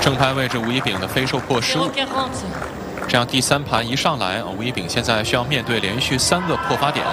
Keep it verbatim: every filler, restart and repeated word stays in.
正拍位置吴一丙的飞兽破失误，这样第三盘一上来啊，吴一丙现在需要面对连续三个破发点。